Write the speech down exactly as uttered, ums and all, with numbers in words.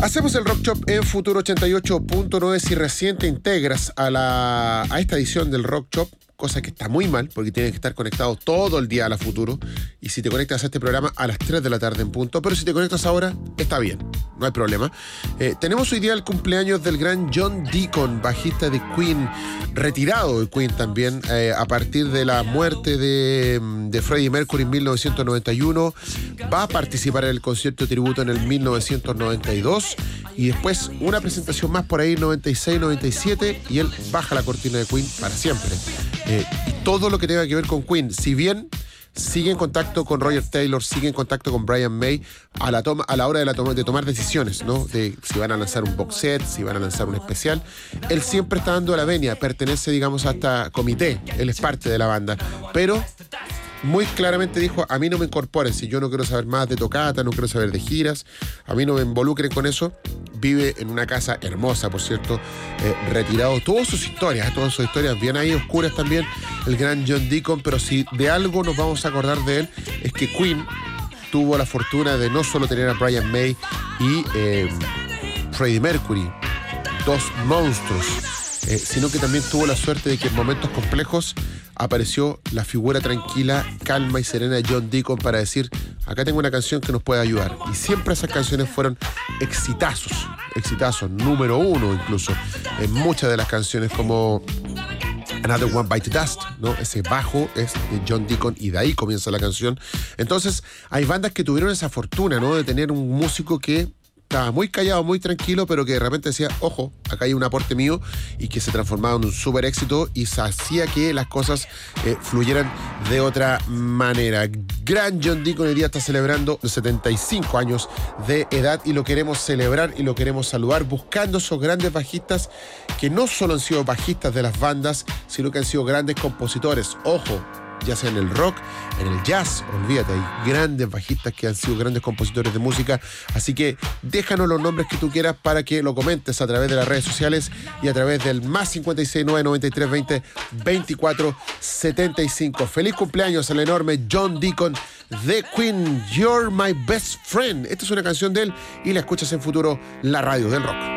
Hacemos el Rock Shop en Futuro ochenta y ocho punto nueve. Si recién te integras a, la, a esta edición del Rock Shop, cosa que está muy mal, porque tienes que estar conectado todo el día a la Futuro. Y si te conectas a este programa a las tres de la tarde en punto, pero si te conectas ahora, está bien, no hay problema. Eh, tenemos hoy día el cumpleaños del gran John Deacon, bajista de Queen, retirado de Queen también, eh, a partir de la muerte de, de Freddie Mercury en mil novecientos noventa y uno. Va a participar en el concierto tributo en el mil novecientos noventa y dos. Y después una presentación más por ahí, noventa y seis, noventa y siete, y él baja la cortina de Queen para siempre. Eh, y todo lo que tenga que ver con Queen, si bien sigue en contacto con Roger Taylor, sigue en contacto con Brian May a la, toma, a la hora de, la toma, de tomar decisiones, ¿no? De si van a lanzar un box set, si van a lanzar un especial. Él siempre está dando la venia, pertenece, digamos, a este comité, él es parte de la banda, pero muy claramente dijo: a mí no me incorporen, si yo no quiero saber más de tocata, no quiero saber de giras, a mí no me involucren con eso. Vive en una casa hermosa, por cierto, eh, retirado. Todas sus historias, todas sus historias bien ahí oscuras también, el gran John Deacon. Pero si de algo nos vamos a acordar de él, es que Queen tuvo la fortuna de no solo tener a Brian May y eh, Freddie Mercury, dos monstruos, eh, sino que también tuvo la suerte de que en momentos complejos apareció la figura tranquila, calma y serena de John Deacon para decir: acá tengo una canción que nos puede ayudar. Y siempre esas canciones fueron exitazos, exitazos, número uno incluso, en muchas de las canciones, como Another One Bite the Dust, ¿no? Ese bajo es de John Deacon y de ahí comienza la canción. Entonces hay bandas que tuvieron esa fortuna, ¿no? De tener un músico que estaba muy callado, muy tranquilo, pero que de repente decía: ojo, acá hay un aporte mío, y que se transformaba en un súper éxito y se hacía que las cosas eh, fluyeran de otra manera. Gran John Deacon hoy día está celebrando setenta y cinco años de edad y lo queremos celebrar y lo queremos saludar, buscando esos grandes bajistas que no solo han sido bajistas de las bandas, sino que han sido grandes compositores. Ojo, ya sea en el rock, en el jazz, olvídate, hay grandes bajistas que han sido grandes compositores de música. Así que déjanos los nombres que tú quieras para que lo comentes a través de las redes sociales y a través del más cincuenta y seis, nueve noventa y tres, veinte, veinticuatro, setenta y cinco. Feliz cumpleaños al enorme John Deacon de Queen, You're My Best Friend. Esta es una canción de él y la escuchas en Futuro, la radio del rock.